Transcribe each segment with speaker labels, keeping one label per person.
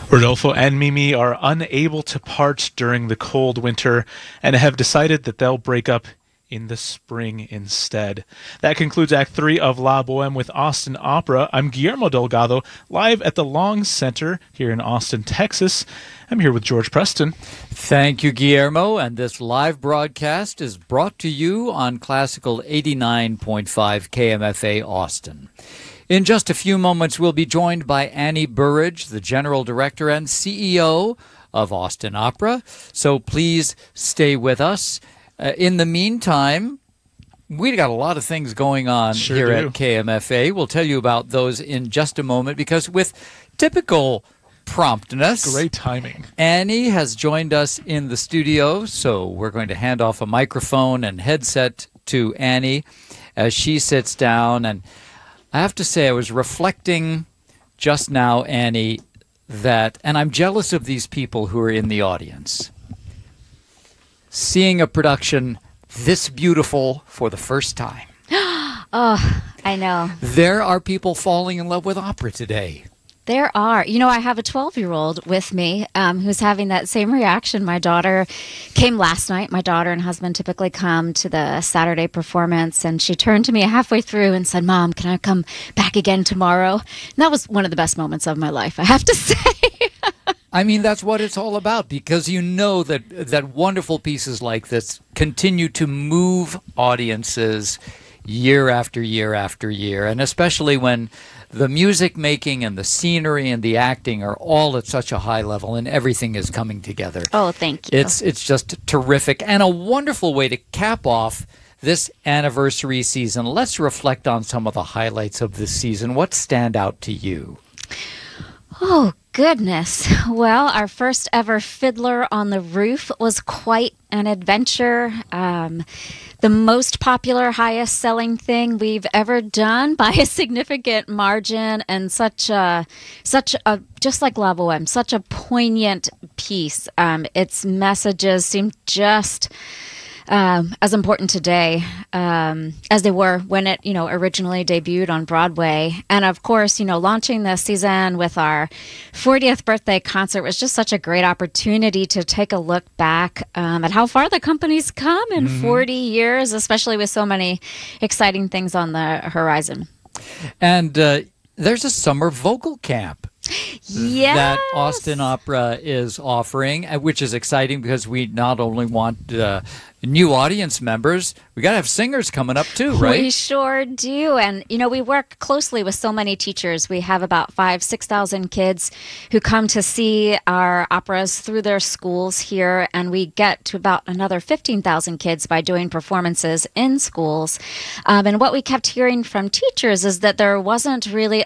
Speaker 1: Rodolfo and Mimi are unable to part during the cold winter and have decided that they'll break up in the spring instead. That concludes Act 3 of La Boheme with Austin Opera. I'm Guillermo Delgado, live at the Long Center here in Austin, Texas. I'm here with George Preston.
Speaker 2: Thank you, Guillermo. And this live broadcast is brought to you on Classical 89.5 KMFA Austin. In just a few moments, we'll be joined by Annie Burridge, the General Director and CEO of Austin Opera. So please stay with us. In the meantime, we got a lot of things going on here at KMFA. We'll tell you about those in just a moment because with typical promptness,
Speaker 1: great timing,
Speaker 2: Annie has joined us in the studio. So we're going to hand off a microphone and headset to Annie as she sits down. And I have to say, I was reflecting just now, Annie, that, and I'm jealous of these people who are in the audience, seeing a production this beautiful for the first time.
Speaker 3: Oh, I know.
Speaker 2: There are people falling in love with opera today.
Speaker 3: There are. You know, I have a 12-year-old with me who's having that same reaction. My daughter came last night. My daughter and husband typically come to the Saturday performance, and she turned to me halfway through and said, "Mom, can I come back again tomorrow?" And that was one of the best moments of my life, I have to say.
Speaker 2: I mean, that's what it's all about, because you know that wonderful pieces like this continue to move audiences year after year after year, and especially when the music making and the scenery and the acting are all at such a high level and everything is coming together.
Speaker 3: Oh, thank you.
Speaker 2: It's just terrific and a wonderful way to cap off this anniversary season. Let's reflect on some of the highlights of this season. What stand out to you?
Speaker 3: Oh, goodness. Well, our first ever Fiddler on the Roof was quite an adventure. The most popular, highest selling thing we've ever done by a significant margin, and such a just like La Boheme, such a poignant piece. Its messages seem just as important today as they were when it, originally debuted on Broadway. And of course, launching this season with our 40th birthday concert was just such a great opportunity to take a look back at how far the company's come in 40 years, especially with so many exciting things on the horizon.
Speaker 2: And there's a summer vocal camp.
Speaker 3: Yes.
Speaker 2: That Austin Opera is offering, which is exciting because we not only want new audience members, we got to have singers coming up too, right?
Speaker 3: We sure do. And, we work closely with so many teachers. We have about 6,000 kids who come to see our operas through their schools here. And we get to about another 15,000 kids by doing performances in schools. And what we kept hearing from teachers is that there wasn't really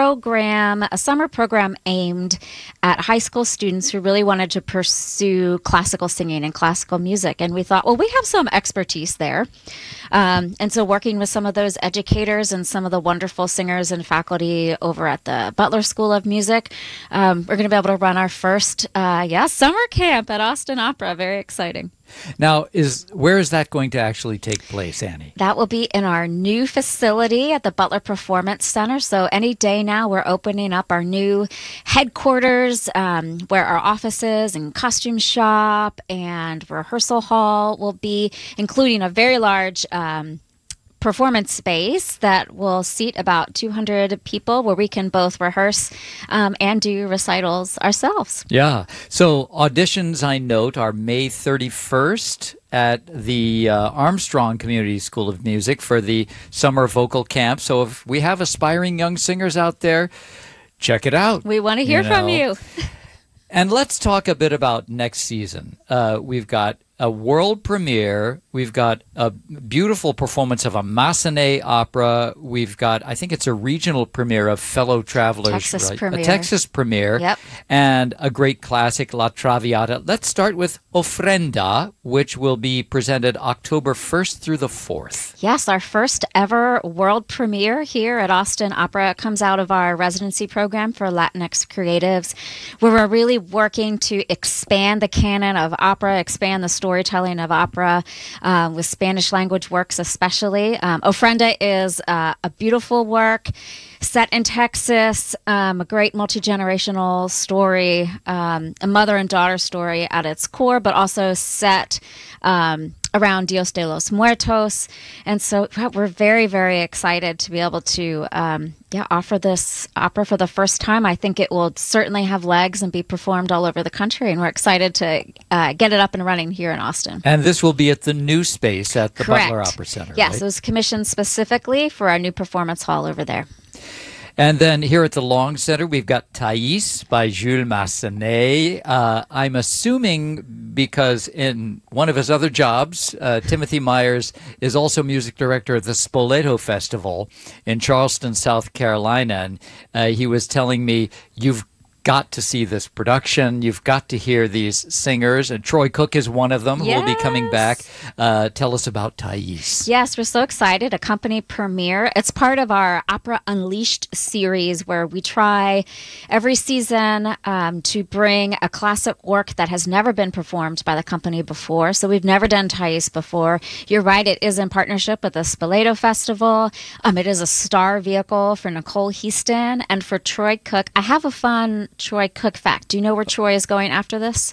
Speaker 3: a summer program aimed at high school students who really wanted to pursue classical singing and classical music. And we thought, well, we have some expertise there. And so working with some of those educators and some of the wonderful singers and faculty over at the Butler School of Music, we're going to be able to run our first summer camp at Austin Opera. Very exciting.
Speaker 2: Now, where is that going to actually take place, Annie?
Speaker 3: That will be in our new facility at the Butler Performance Center. So any day now, we're opening up our new headquarters where our offices and costume shop and rehearsal hall will be, including a very large performance space that will seat about 200 people where we can both rehearse and do recitals ourselves.
Speaker 2: Yeah. So auditions, I note, are May 31st at the Armstrong Community School of Music for the summer vocal camp. So if we have aspiring young singers out there, check it out.
Speaker 3: We want to hear from you.
Speaker 2: And let's talk a bit about next season. We've got a world premiere. We've got a beautiful performance of a Massenet opera. We've got, I think it's a regional premiere of Fellow Travelers.
Speaker 3: Texas premiere.
Speaker 2: A Texas premiere.
Speaker 3: Yep.
Speaker 2: And a great classic, La Traviata. Let's start with Ofrenda, which will be presented October 1st through the 4th.
Speaker 3: Yes, our first ever world premiere here at Austin Opera. It comes out of our residency program for Latinx creatives, where we're really working to expand the canon of opera, expand the story storytelling of opera with Spanish language works especially. Ofrenda is a beautiful work set in Texas, a great multi-generational story, a mother and daughter story at its core, but also set around Dios de los Muertos. And so we're very, very excited to be able to offer this opera for the first time. I think it will certainly have legs and be performed all over the country, and we're excited to get it up and running here in Austin.
Speaker 2: And this will be at the new space at the
Speaker 3: Correct.
Speaker 2: Butler Opera Center,
Speaker 3: Yes,
Speaker 2: right?
Speaker 3: it was commissioned specifically for our new performance hall over there.
Speaker 2: And then here at the Long Center, we've got Thais by Jules Massenet. I'm assuming because in one of his other jobs, Timothy Myers is also music director at the Spoleto Festival in Charleston, South Carolina. And he was telling me, you've got to see this production. You've got to hear these singers. And Troy Cook is one of them who will be coming back. Tell us about Thais.
Speaker 3: Yes, we're so excited. A company premiere. It's part of our Opera Unleashed series where we try every season to bring a classic work that has never been performed by the company before. So we've never done Thais before. You're right, it is in partnership with the Spoleto Festival. It is a star vehicle for Nicole Heaston and for Troy Cook. I have a fun Troy Cook fact. Do you know where Troy is going after this?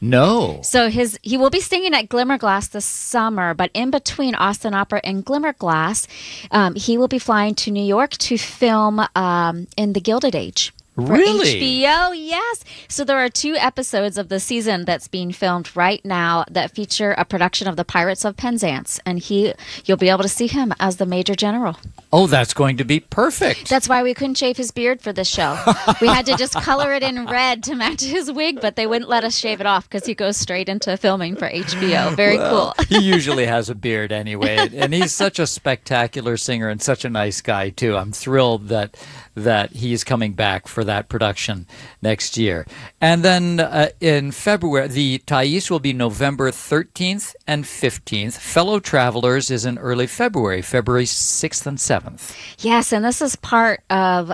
Speaker 2: No.
Speaker 3: So he will be singing at Glimmerglass this summer, but in between Austin Opera and Glimmerglass, he will be flying to New York to film in the Gilded Age. For
Speaker 2: Really?
Speaker 3: HBO, yes. So there are 2 episodes of the season that's being filmed right now that feature a production of The Pirates of Penzance, and you'll be able to see him as the Major General.
Speaker 2: Oh, that's going to be perfect.
Speaker 3: That's why we couldn't shave his beard for this show. We had to just color it in red to match his wig, but they wouldn't let us shave it off because he goes straight into filming for HBO. Very cool.
Speaker 2: He usually has a beard anyway, and he's such a spectacular singer and such a nice guy too. I'm thrilled that he's coming back for that production next year. And then in February, the Thais will be November 13th and 15th. Fellow Travelers is in early February 6th and 7th.
Speaker 3: Yes, and this is part of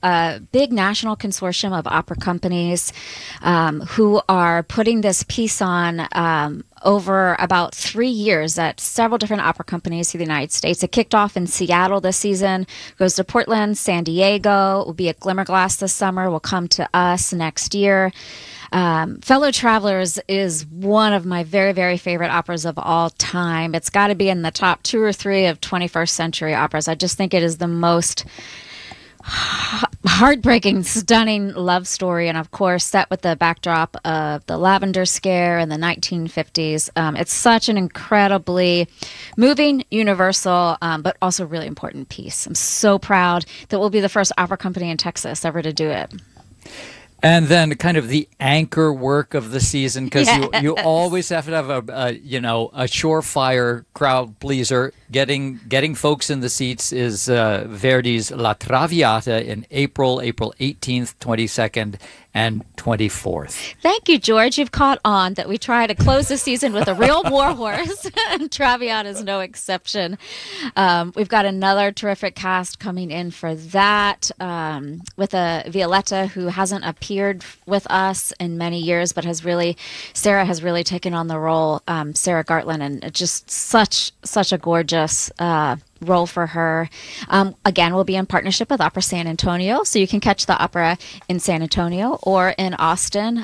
Speaker 3: a big national consortium of opera companies who are putting this piece on over about 3 years at several different opera companies through the United States. It kicked off in Seattle this season, goes to Portland, San Diego, will be at Glimmerglass this summer, will come to us next year. Fellow Travelers is one of my very, very favorite operas of all time. It's got to be in the top 2 or 3 of 21st century operas. I just think it is the most heartbreaking, stunning love story, and of course set with the backdrop of the Lavender Scare in the 1950s. It's such an incredibly moving, universal, but also really important piece. I'm so proud that we'll be the first opera company in Texas ever to do it.
Speaker 2: And then kind of the anchor work of the season, because
Speaker 3: Yes.
Speaker 2: you always have to have a surefire crowd pleaser. Getting folks in the seats is Verdi's La Traviata in April 18th, 22nd, and 24th.
Speaker 3: Thank you, George. You've caught on that we try to close the season with a real war horse, and Traviata is no exception. We've got another terrific cast coming in for that with a Violetta who hasn't appeared with us in many years, but Sarah has really taken on the role, Sarah Gartland, and it's just such a gorgeous role for her. Again, we'll be in partnership with Opera San Antonio, so you can catch the opera in San Antonio or in Austin.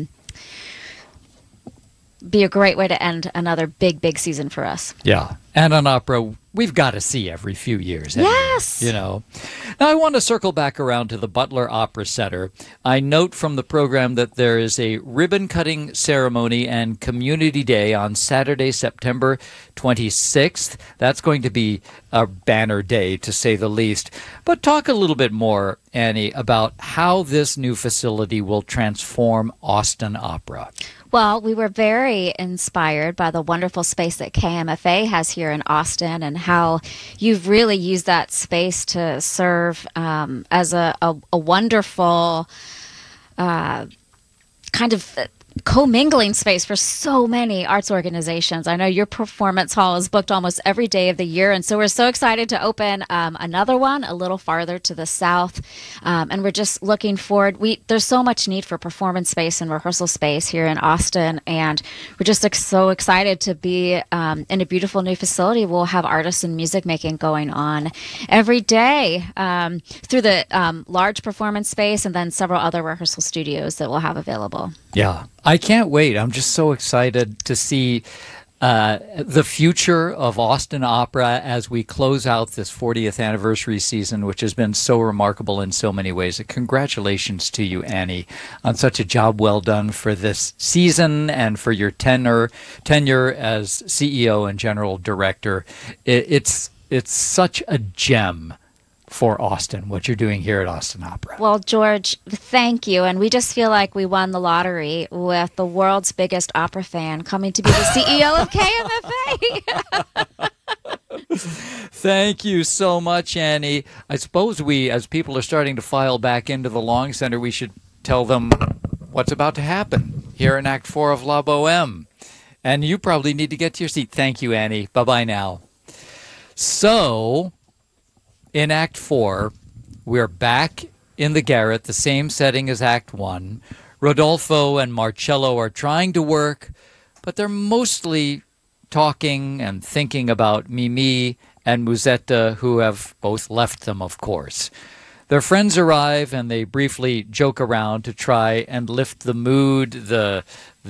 Speaker 3: Be a great way to end another big season for us.
Speaker 2: Yeah. And an opera we've got to see every few years. Anyway,
Speaker 3: Yes.
Speaker 2: Now, I want to circle back around to the Butler Opera Center. I note from the program that there is a ribbon-cutting ceremony and community day on Saturday, September 26th. That's going to be a banner day, to say the least. But talk a little bit more, Annie, about how this new facility will transform Austin Opera.
Speaker 3: Well, we were very inspired by the wonderful space that KMFA has here in Austin and how you've really used that space to serve as a wonderful kind of commingling space for so many arts organizations. I know your performance hall is booked almost every day of the year, and so we're so excited to open another one a little farther to the south. And we're just looking forward. There's so much need for performance space and rehearsal space here in Austin, and we're just so excited to be in a beautiful new facility. We'll have artists and music making going on every day through the large performance space, and then several other rehearsal studios that we'll have available.
Speaker 2: Yeah, I can't wait. I'm just so excited to see the future of Austin Opera as we close out this 40th anniversary season, which has been so remarkable in so many ways. Congratulations to you, Annie, on such a job well done for this season and for your tenure as CEO and General Director. It's such a gem for Austin, what you're doing here at Austin Opera.
Speaker 3: Well, George, thank you. And we just feel like we won the lottery with the world's biggest opera fan coming to be the CEO of KMFA.
Speaker 2: Thank you so much, Annie. I suppose as people are starting to file back into the Long Center, we should tell them what's about to happen here in Act 4 of La Boheme. And you probably need to get to your seat. Thank you, Annie. Bye-bye now. So, in Act 4, we're back in the garret, the same setting as Act 1. Rodolfo and Marcello are trying to work, but they're mostly talking and thinking about Mimi and Musetta, who have both left them, of course. Their friends arrive, and they briefly joke around to try and lift the mood. The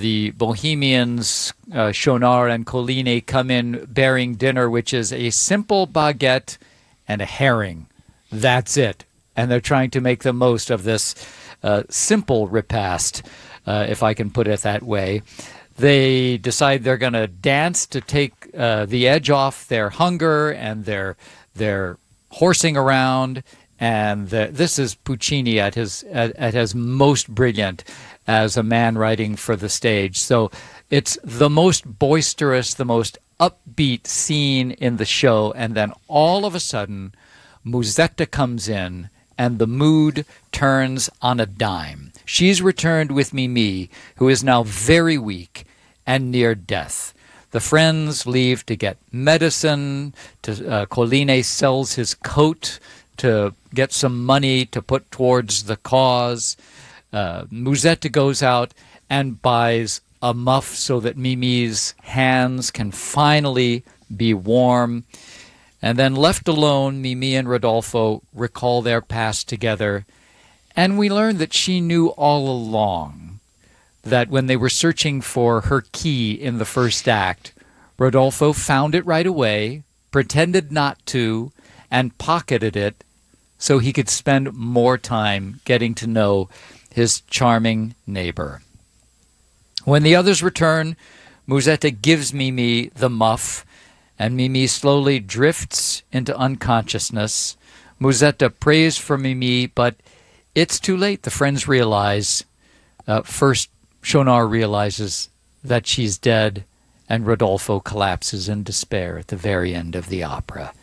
Speaker 2: Bohemians, Schaunard and Colline, come in bearing dinner, which is a simple baguette and a herring. That's it. And they're trying to make the most of this simple repast, if I can put it that way. They decide they're going to dance to take the edge off their hunger and their horsing around. And this is Puccini at his most brilliant as a man writing for the stage. So it's the most boisterous, the most upbeat scene in the show, and then all of a sudden Musetta comes in and the mood turns on a dime. She's returned with Mimi, who is now very weak and near death. The friends leave to get medicine. Colline sells his coat to get some money to put towards the cause. Musetta goes out and buys a muff so that Mimi's hands can finally be warm. And then left alone, Mimi and Rodolfo recall their past together. And we learn that she knew all along that when they were searching for her key in the first act, Rodolfo found it right away, pretended not to, and pocketed it so he could spend more time getting to know his charming neighbor. When the others return, Musetta gives Mimi the muff, and Mimi slowly drifts into unconsciousness. Musetta prays for Mimi, but it's too late. The friends realize. First, Schaunard realizes that she's dead, and Rodolfo collapses in despair at the very end of the opera.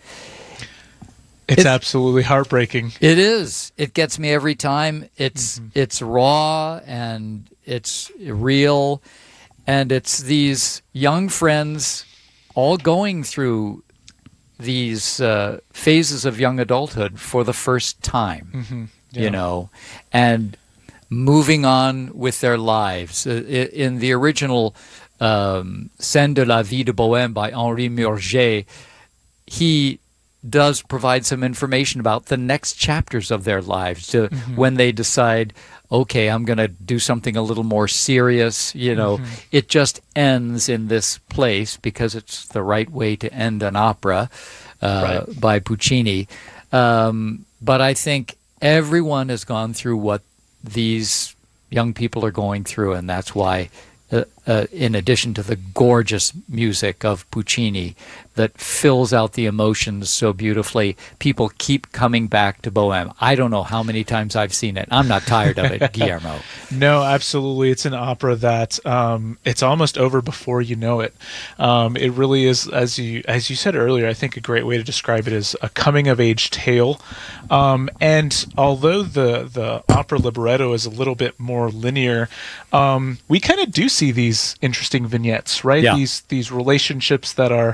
Speaker 1: It's absolutely heartbreaking.
Speaker 2: It is. It gets me every time. It's raw and it's real, and it's these young friends all going through these phases of young adulthood for the first time, you know, and moving on with their lives. In the original Scène de la vie de Bohème by Henri Murger, he does provide some information about the next chapters of their lives when they decide, okay, I'm going to do something a little more serious. You know, it just ends in this place because it's the right way to end an opera by Puccini. But I think everyone has gone through what these young people are going through, and that's why in addition to the gorgeous music of Puccini that fills out the emotions so beautifully, people keep coming back to Bohème. I don't know how many times I've seen it. I'm not tired of it, Guillermo.
Speaker 1: No, absolutely. It's an opera that it's almost over before you know it. It really is, as you said earlier, I think a great way to describe it is a coming-of-age tale. And although the opera libretto is a little bit more linear, we kind of do see these interesting vignettes, right?
Speaker 2: Yeah.
Speaker 1: These relationships that are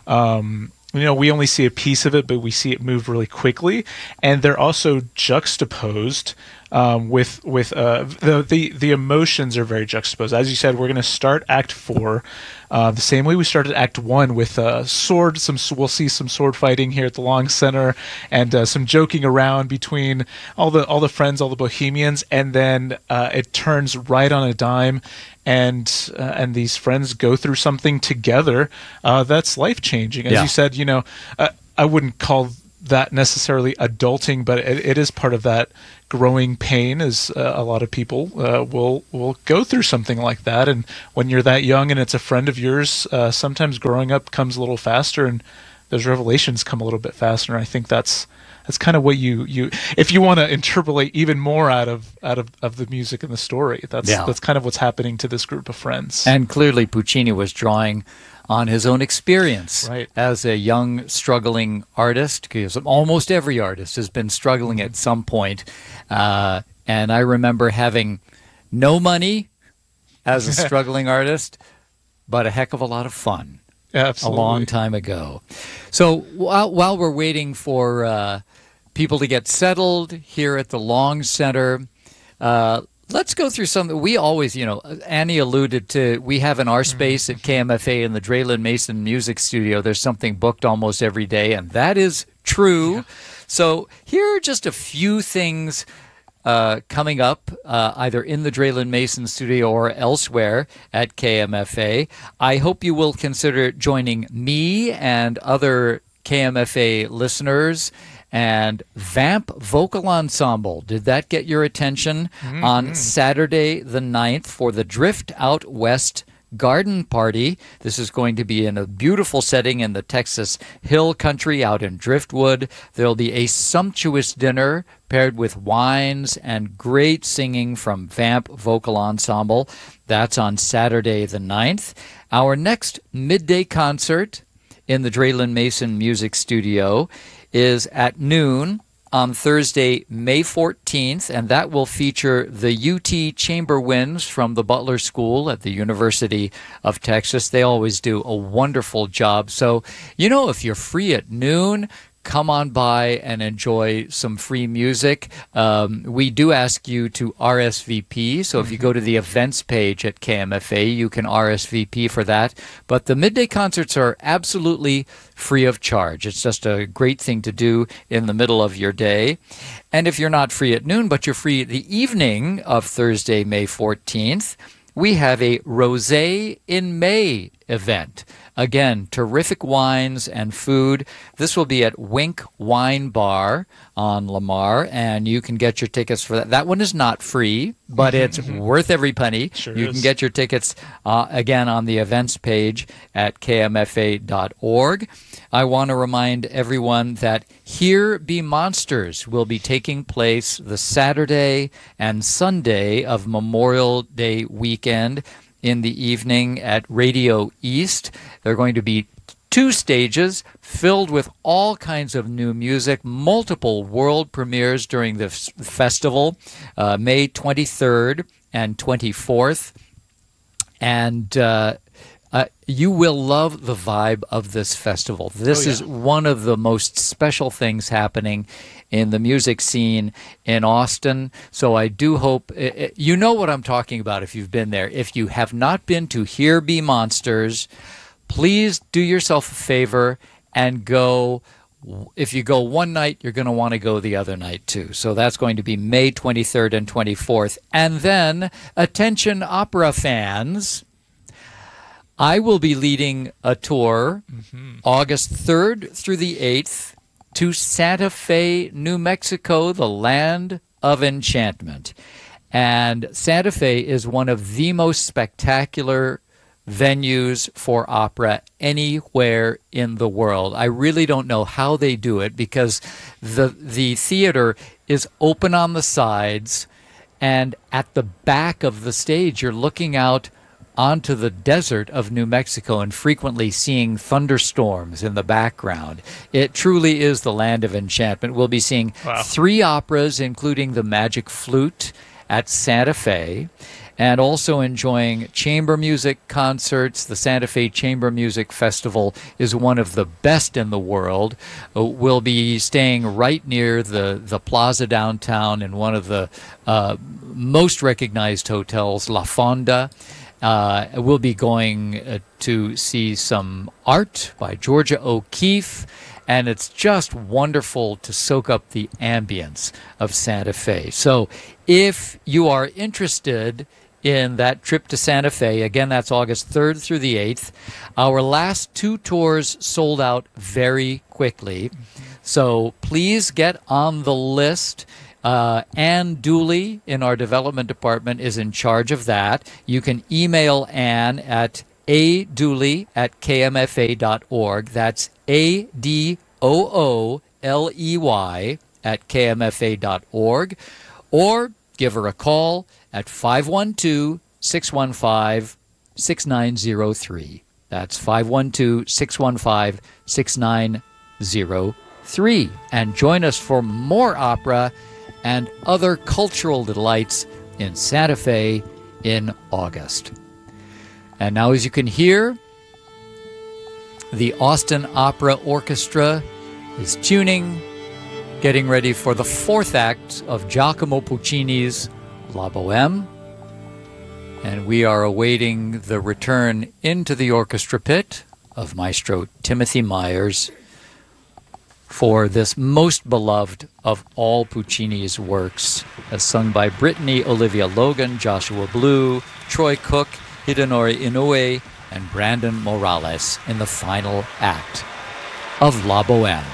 Speaker 1: we only see a piece of it, but we see it move really quickly, and they're also juxtaposed with the emotions are very juxtaposed. As you said, we're going to start Act 4 the same way we started Act 1 with sword. We'll see some sword fighting here at the Long Center, and some joking around between all the friends, all the bohemians, and then it turns right on a dime. And these friends go through something together that's life-changing. As you said, I wouldn't call that necessarily adulting, but it is part of that growing pain, as a lot of people will go through something like that. And when you're that young and it's a friend of yours, sometimes growing up comes a little faster, and those revelations come a little bit faster. And I think that's kind of what you if you want to interpolate even more out of the music and the story, that's kind of what's happening to this group of friends.
Speaker 2: And clearly Puccini was drawing on his own experience as a young struggling artist, because almost every artist has been struggling at some point. And I remember having no money as a struggling artist, but a heck of a lot of fun.
Speaker 1: Absolutely.
Speaker 2: A long time ago. So while we're waiting for people to get settled here at the Long Center, let's go through something. We always, Annie alluded to, we have in our space at KMFA in the Draylen Mason Music Studio, there's something booked almost every day, and that is true. Yeah. So here are just a few things coming up, either in the Draylen Mason studio or elsewhere at KMFA. I hope you will consider joining me and other KMFA listeners and Vamp Vocal Ensemble. Did that get your attention? On Saturday the 9th for the Drift Out West Garden Party. This is going to be in a beautiful setting in the Texas Hill Country out in Driftwood. There'll be a sumptuous dinner paired with wines and great singing from Vamp Vocal Ensemble. That's on Saturday the 9th. Our next midday concert in the Draylen Mason Music Studio is at noon on Thursday, May 14th, and that will feature the UT Chamber Winds from the Butler School at the University of Texas. They always do a wonderful job. So, if you're free at noon, come on by and enjoy some free music. We do ask you to RSVP, so if you go to the events page at KMFA, you can RSVP for that. But the midday concerts are absolutely free of charge. It's just a great thing to do in the middle of your day. And if you're not free at noon, but you're free the evening of Thursday, May 14th, we have a Rosé in May event. Again, terrific wines and food. This will be at Wink Wine Bar on Lamar, and you can get your tickets for that. That one is not free, but it's worth every penny.
Speaker 1: Sure
Speaker 2: you
Speaker 1: is.
Speaker 2: can get your tickets, again, on the events page at kmfa.org. I want to remind everyone that Here Be Monsters will be taking place the Saturday and Sunday of Memorial Day weekend in the evening at Radio East. There are going to be 2 stages filled with all kinds of new music, multiple world premieres during the festival, May 23rd and 24th. And you will love the vibe of this festival. This is one of the most special things happening in the music scene in Austin. So I do hope, you know what I'm talking about if you've been there. If you have not been to Here Be Monsters, please do yourself a favor and go. If you go one night, you're going to want to go the other night too. So that's going to be May 23rd and 24th. And then, attention opera fans, I will be leading a tour August 3rd through the 8th to Santa Fe, New Mexico, the land of enchantment. And Santa Fe is one of the most spectacular venues for opera anywhere in the world. I really don't know how they do it, because the theater is open on the sides, and at the back of the stage you're looking out onto the desert of New Mexico and frequently seeing thunderstorms in the background. It truly is the land of enchantment. We'll be seeing 3 operas, including The Magic Flute at Santa Fe, and also enjoying chamber music concerts. The Santa Fe Chamber Music Festival is one of the best in the world. We'll be staying right near the plaza downtown in one of the most recognized hotels, La Fonda. We'll be going to see some art by Georgia O'Keeffe, and it's just wonderful to soak up the ambience of Santa Fe. So if you are interested in that trip to Santa Fe, again, that's August 3rd through the 8th. Our last 2 tours sold out very quickly, so please get on the list. Ann Dooley in our development department is in charge of that. You can email Ann at adooley@kmfa.org. That's ADOOLEY@kmfa.org. Or give her a call at 512-615-6903. That's 512-615-6903. And join us for more opera and other cultural delights in Santa Fe in August. And now, as you can hear, the Austin Opera Orchestra is tuning, getting ready for the 4th act of Giacomo Puccini's La Bohème. And we are awaiting the return into the orchestra pit of Maestro Timothy Myers for this most beloved of all Puccini's works, as sung by Brittany Olivia Logan, Joshua Blue, Troy Cook, Hidenori Inoue, and Brandon Morales in the final act of La Bohème.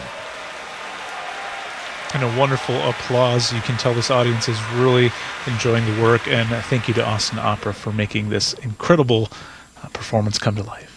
Speaker 1: And a wonderful applause. You can tell this audience is really enjoying the work, and thank you to Austin Opera for making this incredible performance come to life.